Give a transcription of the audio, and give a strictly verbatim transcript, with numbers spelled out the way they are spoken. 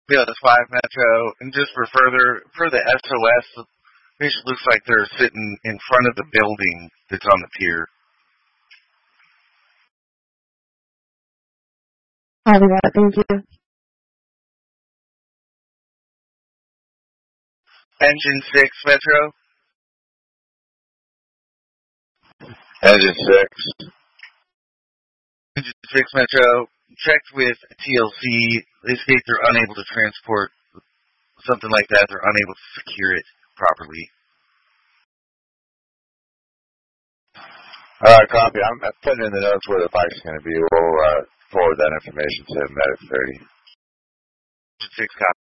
Yeah, that's five Metro. And just for further, for the S O S, it looks like they're sitting in front of the building that's on the pier. Copy that. Thank you. Engine six Metro. Engine six. Engine six Metro. Checked with T L C. They state they're unable to transport something like that. They're unable to secure it properly. All right, copy. I'm putting in the notes where the bike's going to be. We'll uh, forward that information to Medic thirty. Six copy.